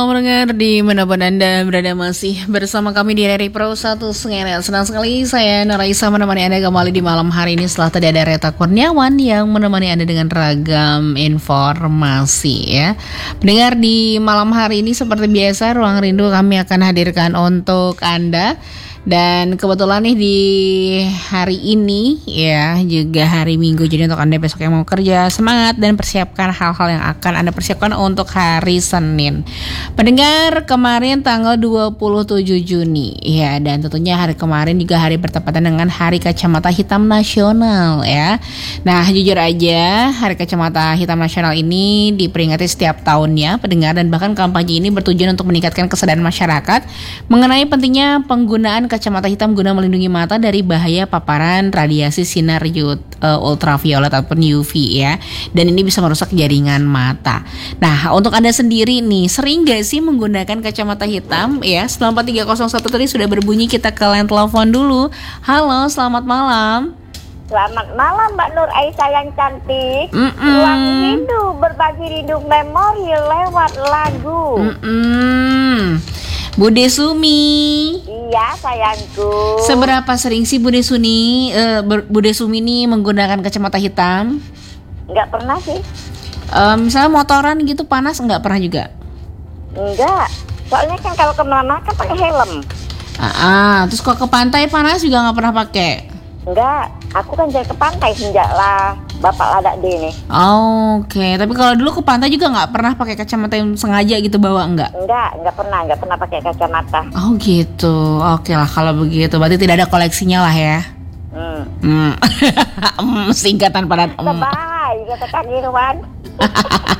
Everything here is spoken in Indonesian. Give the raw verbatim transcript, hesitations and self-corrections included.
Mendengar di manapun Anda berada masih bersama kami di R R I Pro satu Sengenet. Senang sekali saya Nuraisa menemani Anda kembali di malam hari ini setelah tadi ada Reta Kurniawan yang menemani Anda dengan ragam informasi ya. Mendengar di malam hari ini seperti biasa Ruang Rindu kami akan hadirkan untuk Anda. Dan kebetulan nih di hari ini ya juga hari Minggu, jadi untuk Anda besok yang mau kerja semangat dan persiapkan hal-hal yang akan Anda persiapkan untuk hari Senin. Pendengar, kemarin tanggal dua puluh tujuh Juni ya, dan tentunya hari kemarin juga hari bertepatan dengan Hari Kacamata Hitam Nasional ya. Nah, jujur aja Hari Kacamata Hitam Nasional ini diperingati setiap tahunnya pendengar, dan bahkan kampanye ini bertujuan untuk meningkatkan kesadaran masyarakat mengenai pentingnya penggunaan kacamata hitam guna melindungi mata dari bahaya paparan radiasi sinar U uh, ultraviolet ataupun U V ya. Dan ini bisa merusak jaringan mata. Nah, untuk Anda sendiri nih, sering gak sih menggunakan kacamata hitam ya? sembilan empat tiga nol satu tadi sudah berbunyi, kita ke line telepon dulu. Halo, selamat malam. Selamat malam Mbak Nur Aisyah yang cantik. Mm-mm. Ruang rindu berbagi rindu memori lewat lagu. Mm-mm. Bude Sumi. Iya sayangku. Seberapa sering sih Bude Suni, uh, Bude Sumi ini menggunakan kacamata hitam? Enggak pernah sih. Uh, misalnya motoran gitu panas enggak pernah juga? Enggak. Soalnya kan kalau kemana-mana kan pakai helm. Ah, ah, terus kalau ke pantai panas juga nggak pernah pakai? Enggak. Aku kan jadi ke pantai sejak lah Bapak Ladak D nih. Oh, oke, okay. Tapi kalau dulu ke pantai juga nggak pernah pakai kacamata yang sengaja gitu bawa, enggak? Enggak, enggak pernah, enggak pernah pakai kacamata. Oh gitu, oke okay lah kalau begitu. Berarti tidak ada koleksinya lah ya? Hmm. Hmm. Singkatan pada. Bye, kata Kak Irwan.